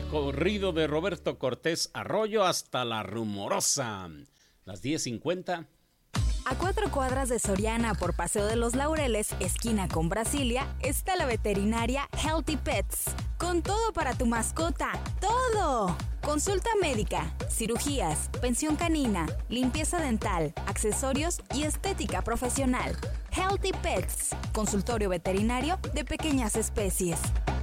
corrido de Roberto Cortés Arroyo hasta La Rumorosa. Las 10:50. A 4 cuadras de Soriana por Paseo de los Laureles, esquina con Brasilia, está la veterinaria Healthy Pets. Con todo para tu mascota, ¡todo! Consulta médica, cirugías, pensión canina, limpieza dental, accesorios y estética profesional. Healthy Pets, consultorio veterinario de pequeñas especies.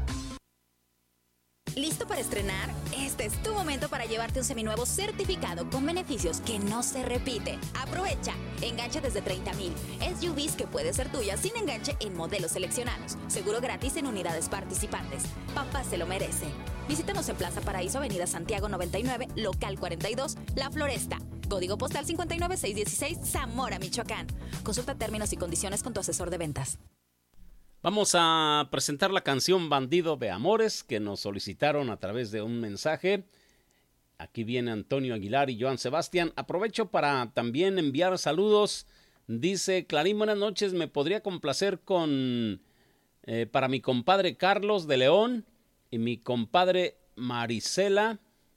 ¿Listo para estrenar? Este es tu momento para llevarte un seminuevo certificado con beneficios que no se repite. Aprovecha. Enganche desde 30,000. SUVs que puede ser tuya sin enganche en modelos seleccionados. Seguro gratis en unidades participantes. Papá se lo merece. Visítanos en Plaza Paraíso, Avenida Santiago 99, local 42, La Floresta. Código postal 59616, Zamora, Michoacán. Consulta términos y condiciones con tu asesor de ventas. Vamos a presentar la canción Bandido de Amores que nos solicitaron a través de un mensaje. Aquí viene Antonio Aguilar y Joan Sebastián. Aprovecho para también enviar saludos. Dice Clarín, buenas noches. Me podría complacer con para mi compadre Carlos de León y mi compadre Marisela.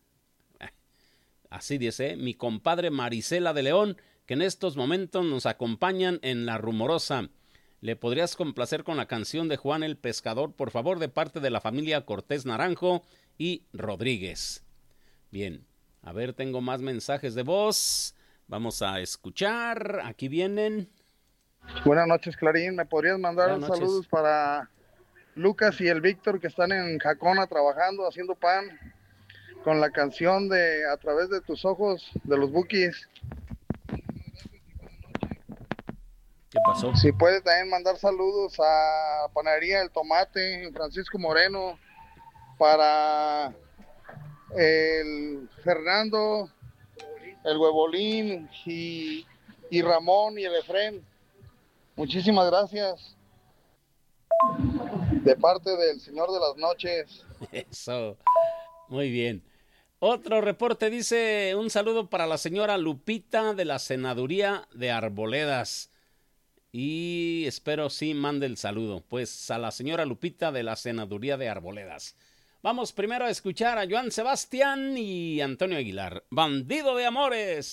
Así dice, mi compadre Marisela de León, que en estos momentos nos acompañan en La Rumorosa. ¿Le podrías complacer con la canción de Juan el Pescador, por favor, de parte de la familia Cortés Naranjo y Rodríguez? Bien, a ver, tengo más mensajes de voz. Vamos a escuchar. Aquí vienen. Buenas noches, Clarín. ¿Me podrías mandar saludos para Lucas y el Víctor, que están en Jacona trabajando, haciendo pan, con la canción de A través de tus ojos, de los Bukis? ¿Qué pasó? Si puede también mandar saludos a Panadería El Tomate en Francisco Moreno, para el Fernando, el Huevolín y Ramón y el Efrén. Muchísimas gracias. De parte del Señor de las Noches. Eso, muy bien. Otro reporte dice, un saludo para la señora Lupita de la Senaduría de Arboledas. Y espero sí mande el saludo, pues a la señora Lupita de la Senaduría de Arboledas. Vamos primero a escuchar a Joan Sebastián y Antonio Aguilar. Bandido de Amores.